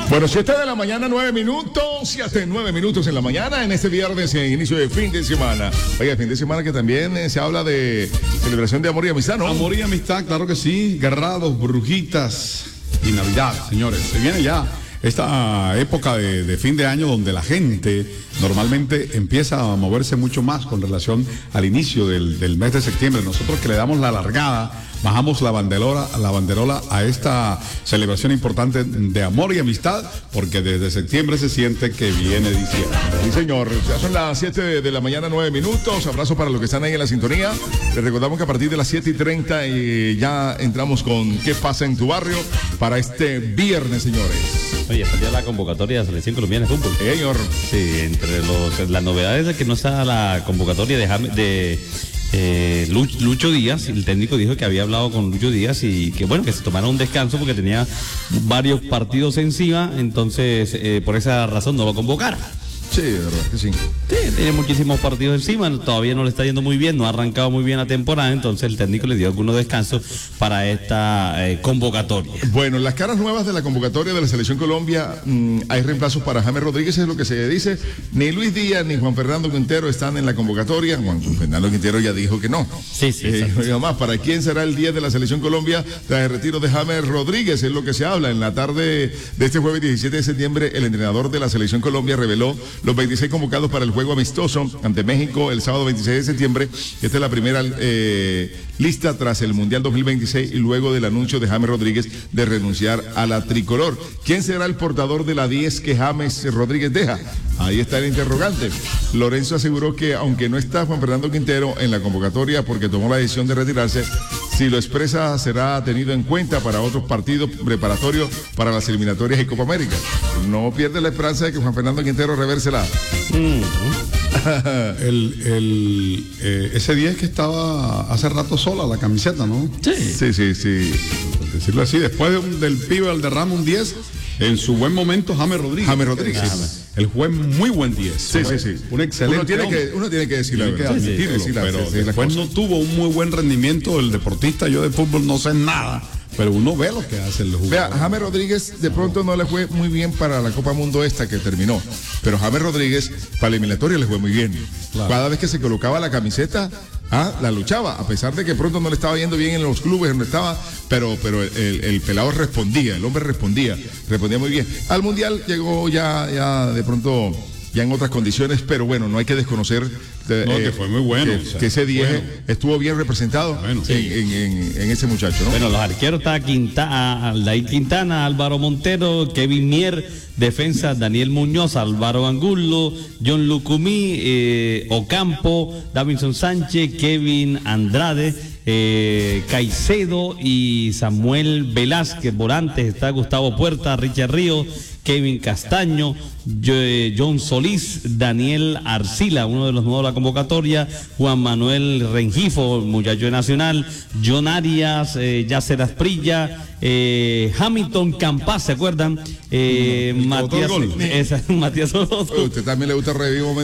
Bueno, 7 de la mañana, 9 minutos, 7, 9 minutos en la mañana, en este viernes, en inicio de fin de semana. Oiga, fin de semana que también se habla de celebración de amor y amistad, ¿no? Amor y amistad, claro que sí. Guerrados, brujitas y Navidad, señores. Se viene ya esta época de fin de año donde la gente normalmente empieza a moverse mucho más con relación al inicio del mes de septiembre. Nosotros que le damos la largada, bajamos la banderola a esta celebración importante de amor y amistad, porque desde septiembre se siente que viene diciembre. Sí, señor. Ya son las 7 de la mañana, 9 minutos. Abrazo para los que están ahí en la sintonía. Les recordamos que a partir de las 7:30 ya entramos con ¿Qué pasa en tu barrio? Para este viernes, señores. Oye, salía la convocatoria de la Selección Colombiana de Fútbol. Señor. Sí, entre las novedades de que no está la convocatoria de Lucho Díaz. El técnico dijo que había hablado con Lucho Díaz y que bueno, que se tomara un descanso porque tenía varios partidos encima, entonces por esa razón no lo convocaron. Sí, de verdad que sí. Sí, tiene muchísimos partidos encima, todavía no le está yendo muy bien, no ha arrancado muy bien la temporada, entonces el técnico le dio algunos descansos para esta convocatoria. Bueno, las caras nuevas de la convocatoria de la Selección Colombia, hay reemplazos para James Rodríguez, es lo que se dice. Ni Luis Díaz ni Juan Fernando Quintero están en la convocatoria. Juan Fernando Quintero ya dijo que no. Sí. Más, ¿para quién será el 10 de la Selección Colombia tras el retiro de James Rodríguez? Es lo que se habla. En la tarde de este jueves 17 de septiembre, el entrenador de la Selección Colombia reveló los 26 convocados para el juego amistoso ante México el sábado 26 de septiembre. Esta es la primera lista tras el Mundial 2026 y luego del anuncio de James Rodríguez de renunciar a la tricolor. ¿Quién será el portador de la 10 que James Rodríguez deja? Ahí está el interrogante. Lorenzo aseguró que aunque no está Juan Fernando Quintero en la convocatoria porque tomó la decisión de retirarse, si lo expresa será tenido en cuenta para otros partidos preparatorios para las eliminatorias y Copa América. No pierde la esperanza de que Juan Fernando Quintero reverse la... Ese 10 que estaba hace rato sola la camiseta, ¿no? Sí. Por decirlo así, después del pibe al derrama un 10, en su buen momento James Rodríguez. Él fue muy buen 10. Sí. Un excelente uno tiene que decirlo, pero después no tuvo un muy buen rendimiento el deportista. Yo de fútbol no sé nada, pero uno ve lo que hace el jugador. Vea, James Rodríguez de pronto no le fue muy bien para la Copa Mundo esta que terminó, pero James Rodríguez para la eliminatoria le fue muy bien. Claro. Cada vez que se colocaba la camiseta, la luchaba, a pesar de que pronto no le estaba yendo bien en los clubes donde estaba, pero el pelado respondía, el hombre respondía muy bien. Al Mundial llegó ya de pronto... ya en otras condiciones, pero bueno, no hay que desconocer que fue muy bueno, que ese 10 estuvo bien representado en ese muchacho, ¿no? Bueno, los arqueros está Aldair Quintana, Álvaro Montero, Kevin Mier, defensa Daniel Muñoz, Álvaro Angulo, John Lucumí, Ocampo, Davinson Sánchez, Kevin Andrade, Caicedo y Samuel Velázquez. Volantes está Gustavo Puerta, Richard Ríos, Kevin Castaño, John Solís, Daniel Arcila, uno de los nuevos de la convocatoria, Juan Manuel Rengifo, muchacho de Nacional, John Arias, Yacer Asprilla, Hamilton Campas, ¿se acuerdan? Matías Orozco. Usted también le gusta revivir